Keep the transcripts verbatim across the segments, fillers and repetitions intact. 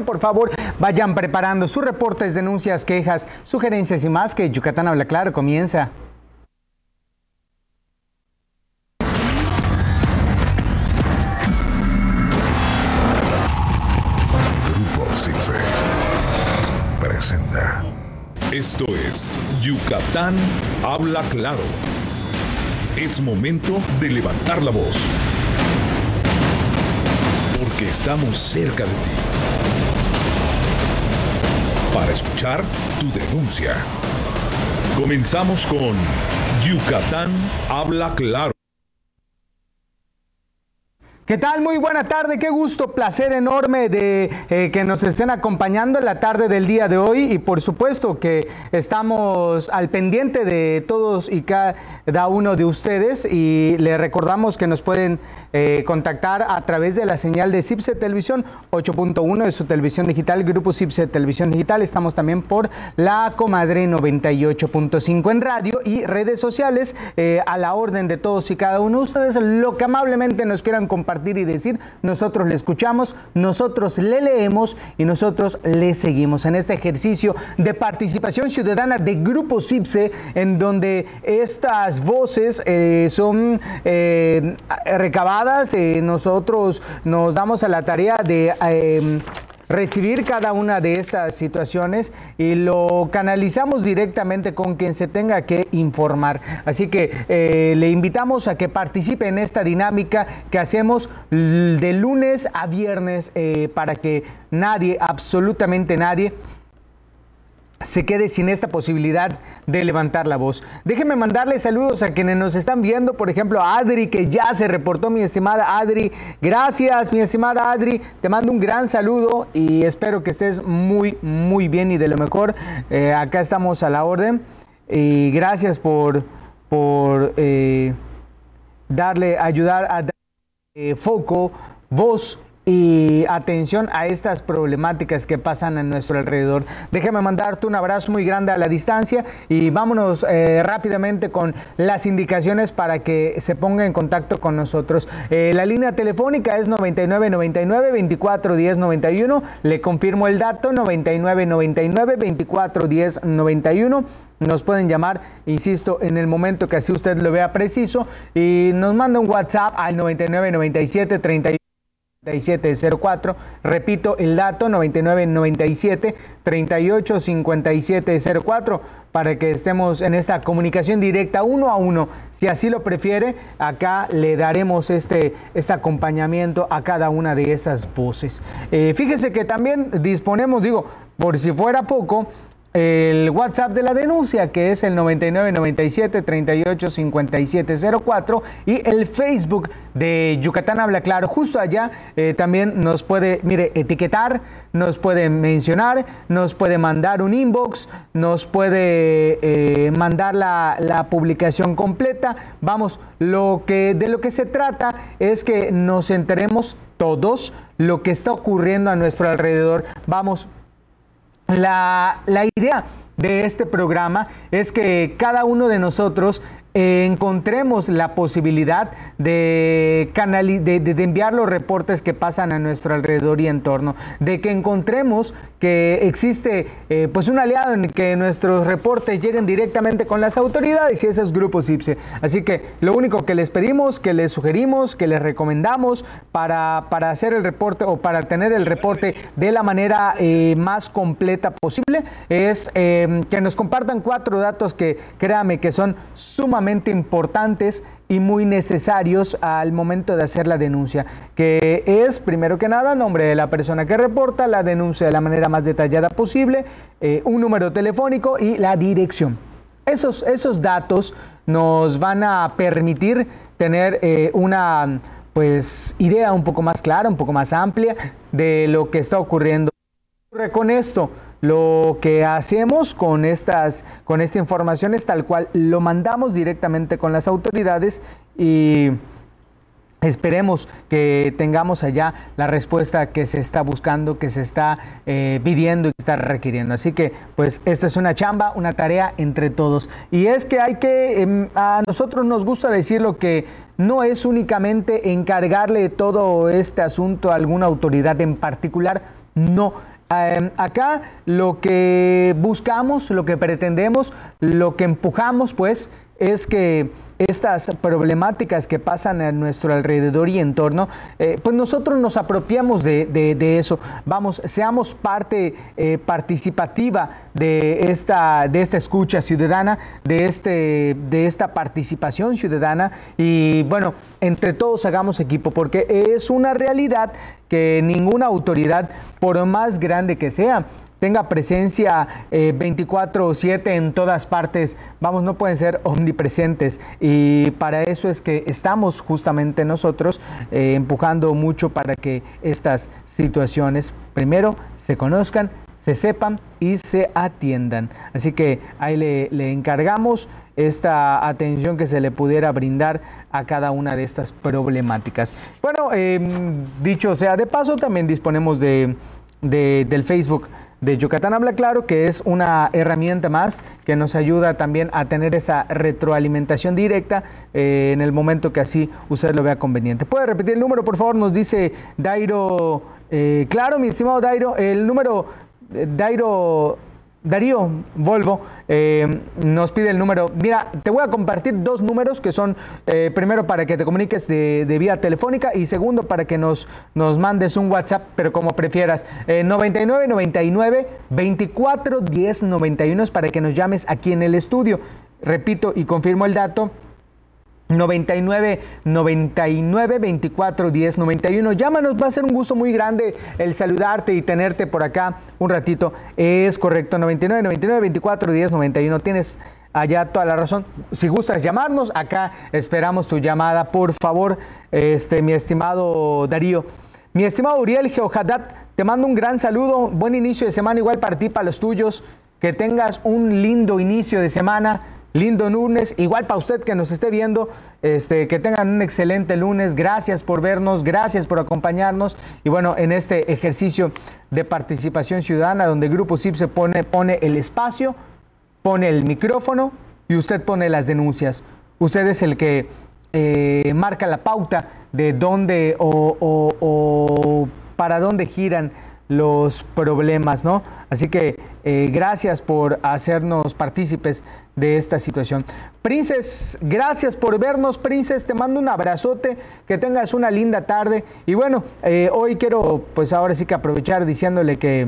por favor, vayan preparando sus reportes, denuncias, quejas, sugerencias y más, que Yucatán Habla Claro comienza. Grupo CIPSE presenta. Esto es Yucatán Habla Claro. Es momento de levantar la voz, porque estamos cerca de ti, para escuchar tu denuncia. Comenzamos con Yucatán Habla Claro. ¿Qué tal? Muy buena tarde, qué gusto, placer enorme de eh, que nos estén acompañando en la tarde del día de hoy, y por supuesto que estamos al pendiente de todos y cada uno de ustedes, y les recordamos que nos pueden eh, contactar a través de la señal de CIPSE Televisión ocho punto uno de su televisión digital, Grupo CIPSE Televisión Digital. Estamos también por La Comadre noventa y ocho punto cinco en radio y redes sociales, eh, a la orden de todos y cada uno de ustedes. Lo que amablemente nos quieran compartir y decir, nosotros le escuchamos, nosotros le leemos y nosotros le seguimos en este ejercicio de participación ciudadana de Grupo CIPSE, en donde estas voces eh, son eh, recabadas. Eh, nosotros nos damos a la tarea de eh, recibir cada una de estas situaciones y lo canalizamos directamente con quien se tenga que informar. Así que eh, le invitamos a que participe en esta dinámica que hacemos de lunes a viernes, eh, para que nadie, absolutamente nadie, se quede sin esta posibilidad de levantar la voz. Déjenme mandarle saludos a quienes nos están viendo, por ejemplo a Adri, que ya se reportó, mi estimada Adri. Gracias, mi estimada Adri, te mando un gran saludo y espero que estés muy, muy bien y de lo mejor. Eh, acá estamos a la orden, y gracias por, por eh, darle, ayudar a dar eh, foco, voz y atención a estas problemáticas que pasan a nuestro alrededor. Déjame mandarte un abrazo muy grande a la distancia y vámonos eh, rápidamente con las indicaciones para que se ponga en contacto con nosotros. Eh, la línea telefónica es noventa y nueve noventa y nueve veinticuatro diez noventa y uno. Le confirmo el dato, noventa y nueve noventa y nueve veinticuatro diez noventa y uno. Nos pueden llamar, insisto, en el momento que así usted lo vea preciso, y nos manda un WhatsApp al noventa y nueve noventa y siete treinta y uno treinta y siete cero cuatro. Repito el dato, noventa y nueve noventa y siete treinta y ocho cincuenta y siete cero cuatro, para que estemos en esta comunicación directa uno a uno. Si así lo prefiere, acá le daremos este, este acompañamiento a cada una de esas voces. Eh, fíjese que también disponemos, digo, por si fuera poco, el WhatsApp de la denuncia, que es el noventa y nueve noventa y siete treinta y ocho cincuenta y siete cero cuatro, y el Facebook de Yucatán Habla Claro. Justo allá eh, también nos puede, mire, etiquetar, nos puede mencionar, nos puede mandar un inbox, nos puede eh, mandar la, la publicación completa. Vamos, lo que, de lo que se trata es que nos enteremos todos lo que está ocurriendo a nuestro alrededor. Vamos, La, la idea de este programa es que cada uno de nosotros eh, encontremos la posibilidad de, canali- de, de, de enviar los reportes que pasan a nuestro alrededor y entorno, de que encontremos que existe eh, pues un aliado en que nuestros reportes lleguen directamente con las autoridades, y ese es Grupo CIPSE. Así que lo único que les pedimos, que les sugerimos, que les recomendamos para, para hacer el reporte o para tener el reporte de la manera eh, más completa posible es eh, que nos compartan cuatro datos que, créame, que son sumamente importantes y muy necesarios al momento de hacer la denuncia, que es, primero que nada, nombre de la persona que reporta, la denuncia de la manera más detallada posible, eh, un número telefónico y la dirección. Esos, esos datos nos van a permitir tener eh, una pues, idea un poco más clara, un poco más amplia de lo que está ocurriendo. Con esto, lo que hacemos con estas, con esta información es tal cual, lo mandamos directamente con las autoridades y esperemos que tengamos allá la respuesta que se está buscando, que se está eh, pidiendo y que está requiriendo. Así que, pues, esta es una chamba, una tarea entre todos. Y es que hay que, eh, a nosotros nos gusta decir lo que no es únicamente encargarle todo este asunto a alguna autoridad en particular. No. Eh, acá lo que buscamos, lo que pretendemos, lo que empujamos, pues, es que estas problemáticas que pasan a nuestro alrededor y entorno, eh, pues nosotros nos apropiamos de, de, de eso. Vamos, seamos parte eh, participativa de esta, de esta escucha ciudadana, de, este, de esta participación ciudadana y bueno, entre todos hagamos equipo, porque es una realidad que ninguna autoridad, por más grande que sea, tenga presencia eh, veinticuatro siete en todas partes. Vamos, no pueden ser omnipresentes y para eso es que estamos justamente nosotros eh, empujando mucho para que estas situaciones primero se conozcan, se sepan y se atiendan. Así que ahí le, le encargamos esta atención que se le pudiera brindar a cada una de estas problemáticas. Bueno, eh, dicho sea de paso, también disponemos de, de, del Facebook de Yucatán Habla Claro, que es una herramienta más que nos ayuda también a tener esta retroalimentación directa eh, en el momento que así usted lo vea conveniente. ¿Puede repetir el número, por favor? Nos dice Dairo. Eh, claro, mi estimado Dairo, el número eh, Dairo Darío Volvo eh, nos pide el número. Mira, te voy a compartir dos números que son, eh, primero para que te comuniques de, de vía telefónica y segundo para que nos, nos mandes un WhatsApp, pero como prefieras. Eh, noventa y nueve noventa y nueve veinticuatro diez noventa y uno es para que nos llames aquí en el estudio. Repito y confirmo el dato. noventa y nueve noventa y nueve veinticuatro diez noventa y uno. Llámanos, va a ser un gusto muy grande el saludarte y tenerte por acá un ratito. Es correcto, noventa y nueve noventa y nueve veinticuatro diez noventa y uno. Tienes allá toda la razón. Si gustas llamarnos, acá esperamos tu llamada, por favor, este, mi estimado Darío. Mi estimado Uriel Geohadat, te mando un gran saludo. Buen inicio de semana, igual para ti, para los tuyos. Que tengas un lindo inicio de semana. Lindo lunes, igual para usted que nos esté viendo, este, que tengan un excelente lunes. Gracias por vernos, gracias por acompañarnos. Y bueno, en este ejercicio de participación ciudadana, donde Grupo S I P se pone, pone el espacio, pone el micrófono y usted pone las denuncias. Usted es el que eh, marca la pauta de dónde o, o, o para dónde giran los problemas, ¿no? Así que eh, gracias por hacernos partícipes de esta situación. Princes, gracias por vernos, Princes, te mando un abrazote, que tengas una linda tarde. Y bueno, eh, hoy quiero pues ahora sí que aprovechar diciéndole que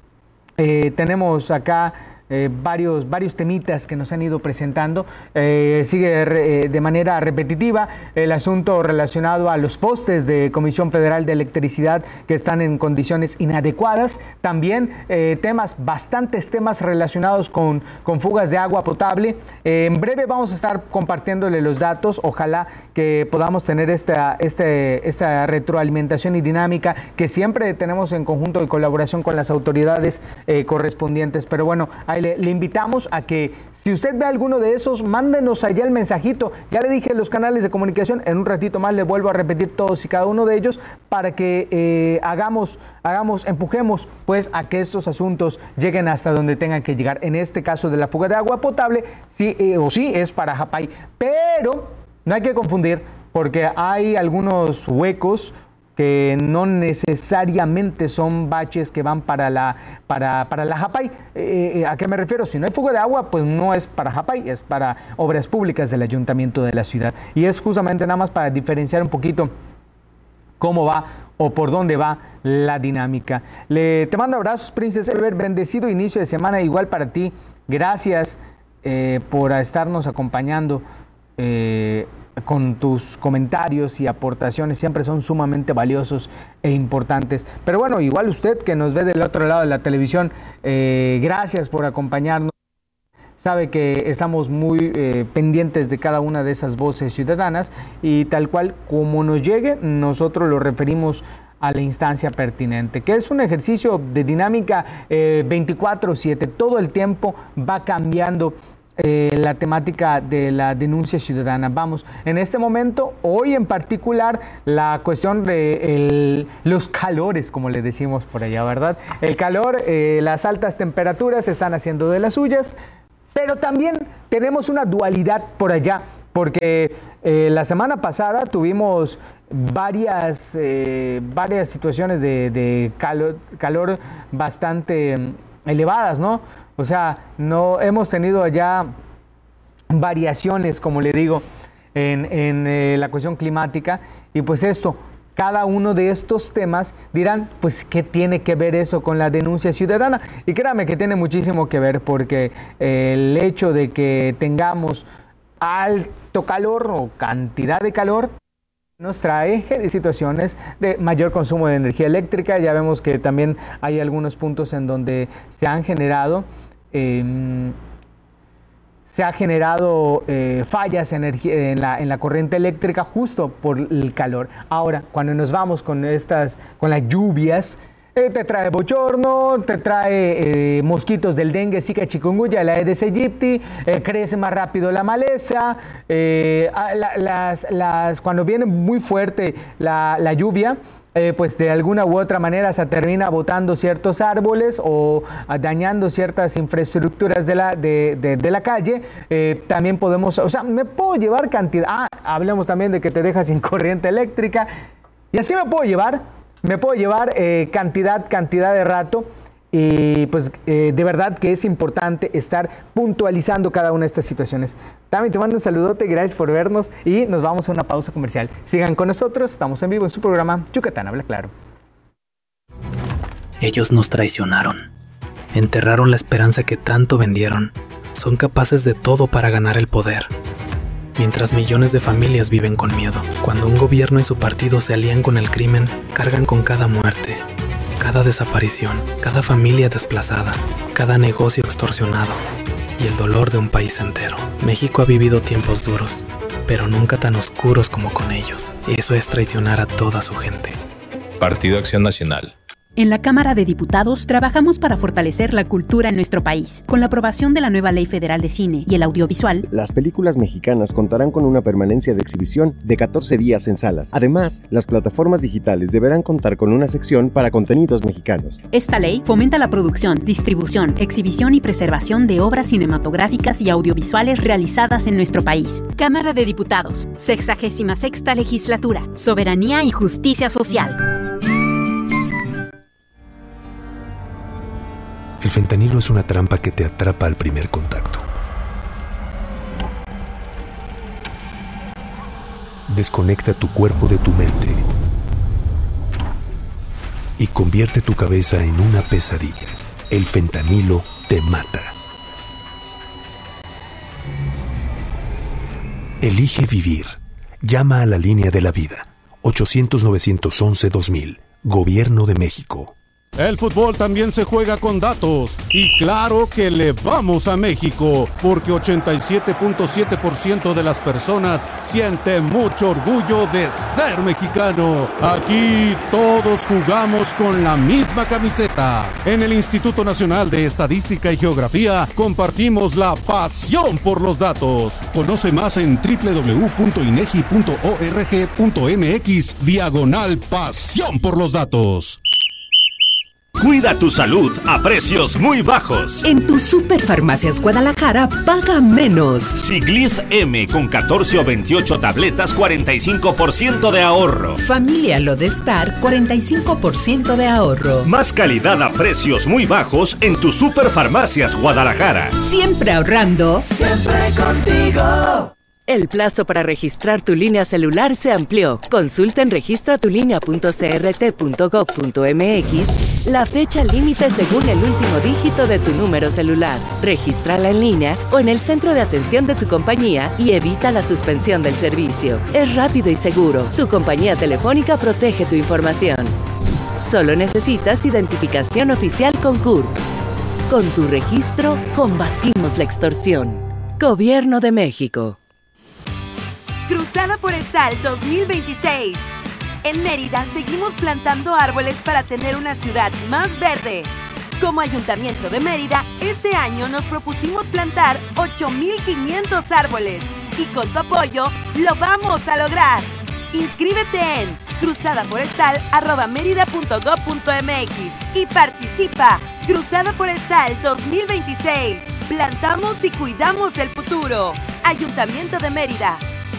eh, tenemos acá Eh, varios, varios temitas que nos han ido presentando. Eh, sigue re, eh, de manera repetitiva el asunto relacionado a los postes de Comisión Federal de Electricidad que están en condiciones inadecuadas. También eh, temas, bastantes temas relacionados con, con fugas de agua potable. Eh, en breve vamos a estar compartiéndole los datos. Ojalá que podamos tener esta, este, esta retroalimentación y dinámica que siempre tenemos en conjunto y colaboración con las autoridades eh, correspondientes. Pero bueno, ahí Le, le invitamos a que si usted ve alguno de esos, mándenos allá el mensajito. Ya le dije los canales de comunicación, en un ratito más le vuelvo a repetir todos y cada uno de ellos para que eh, hagamos, hagamos, empujemos pues a que estos asuntos lleguen hasta donde tengan que llegar. En este caso de la fuga de agua potable, sí eh, o sí es para Japay, pero no hay que confundir porque hay algunos huecos que no necesariamente son baches que van para la, para, para la Japay. Eh, ¿A qué me refiero? Si no hay fuga de agua, pues no es para Japay, es para obras públicas del ayuntamiento de la ciudad. Y es justamente nada más para diferenciar un poquito cómo va o por dónde va la dinámica. Le, te mando abrazos, Princess Ever, bendecido inicio de semana igual para ti. Gracias eh, por estarnos acompañando. Eh, con tus comentarios y aportaciones, siempre son sumamente valiosos e importantes. Pero bueno, igual usted que nos ve del otro lado de la televisión, eh, gracias por acompañarnos. Sabe que estamos muy eh, pendientes de cada una de esas voces ciudadanas y tal cual como nos llegue, nosotros lo referimos a la instancia pertinente, que es un ejercicio de dinámica eh, veinticuatro siete, todo el tiempo va cambiando Eh, la temática de la denuncia ciudadana. Vamos, en este momento, hoy en particular, la cuestión de el, los calores, como le decimos por allá, ¿verdad? El calor, eh, las altas temperaturas están haciendo de las suyas, pero también tenemos una dualidad por allá porque eh, la semana pasada tuvimos varias, eh, varias situaciones de, de calor, calor bastante elevadas, ¿no? O sea, no hemos tenido allá variaciones, como le digo, en, en eh, la cuestión climática, y pues esto, cada uno de estos temas dirán, pues, ¿qué tiene que ver eso con la denuncia ciudadana? Y créame que tiene muchísimo que ver, porque eh, el hecho de que tengamos alto calor o cantidad de calor nos trae situaciones de mayor consumo de energía eléctrica. Ya vemos que también hay algunos puntos en donde se han generado eh, se ha generado eh, fallas en, en, la, en la corriente eléctrica justo por el calor. Ahora, cuando nos vamos con estas, con las lluvias, eh, te trae bochorno, te trae eh, mosquitos del dengue, zika, chikungunya, la Aedes aegypti, eh, crece más rápido la maleza, eh, la, las, las, cuando viene muy fuerte la, la lluvia, Eh, pues de alguna u otra manera se termina botando ciertos árboles o uh, dañando ciertas infraestructuras de la, de, de, de la calle. Eh, también podemos, o sea, me puedo llevar cantidad, ah, hablemos también de que te deja sin corriente eléctrica, y así me puedo llevar, me puedo llevar eh, cantidad, cantidad de rato. Y pues eh, de verdad que es importante estar puntualizando cada una de estas situaciones. También te mando un saludote, gracias por vernos y nos vamos a una pausa comercial. Sigan con nosotros, estamos en vivo en su programa Yucatán Habla Claro. Ellos nos traicionaron, enterraron la esperanza que tanto vendieron, son capaces de todo para ganar el poder. Mientras millones de familias viven con miedo, cuando un gobierno y su partido se alían con el crimen, cargan con cada muerte, cada desaparición, cada familia desplazada, cada negocio extorsionado y el dolor de un país entero. México ha vivido tiempos duros, pero nunca tan oscuros como con ellos. Eso es traicionar a toda su gente. Partido Acción Nacional. En la Cámara de Diputados trabajamos para fortalecer la cultura en nuestro país. Con la aprobación de la nueva Ley Federal de Cine y el Audiovisual, las películas mexicanas contarán con una permanencia de exhibición de catorce días en salas. Además, las plataformas digitales deberán contar con una sección para contenidos mexicanos. Esta ley fomenta la producción, distribución, exhibición y preservación de obras cinematográficas y audiovisuales realizadas en nuestro país. Cámara de Diputados, sexagésima sexta Legislatura, Soberanía y Justicia Social. El fentanilo es una trampa que te atrapa al primer contacto. Desconecta tu cuerpo de tu mente y convierte tu cabeza en una pesadilla. El fentanilo te mata. Elige vivir. Llama a la línea de la vida. ochocientos, novecientos once, dos mil. Gobierno de México. El fútbol también se juega con datos y claro que le vamos a México porque ochenta y siete punto siete por ciento de las personas sienten mucho orgullo de ser mexicano. Aquí todos jugamos con la misma camiseta. En el Instituto Nacional de Estadística y Geografía compartimos la pasión por los datos. Conoce más en doble u doble u doble u punto inegi punto org punto mx diagonal pasión por los datos. Cuida tu salud a precios muy bajos. En tu Superfarmacias Guadalajara paga menos. Siglif M con catorce o veintiocho tabletas, cuarenta y cinco por ciento de ahorro. Familia Lodestar, cuarenta y cinco por ciento de ahorro. Más calidad a precios muy bajos en tu Superfarmacias Guadalajara. Siempre ahorrando. Siempre contigo. El plazo para registrar tu línea celular se amplió. Consulta en registra tu línea punto c r t punto gob punto m x la fecha límite según el último dígito de tu número celular. Regístrala en línea o en el centro de atención de tu compañía y evita la suspensión del servicio. Es rápido y seguro. Tu compañía telefónica protege tu información. Solo necesitas identificación oficial con C U R P. Con tu registro, combatimos la extorsión. Gobierno de México. Cruzada Forestal dos mil veintiséis. En Mérida seguimos plantando árboles para tener una ciudad más verde. Como Ayuntamiento de Mérida, este año nos propusimos plantar ocho mil quinientos árboles y con tu apoyo lo vamos a lograr. Inscríbete en cruzadaforestal arroba mérida punto gob punto m x y participa. Cruzada Forestal dos mil veintiséis. Plantamos y cuidamos el futuro. Ayuntamiento de Mérida.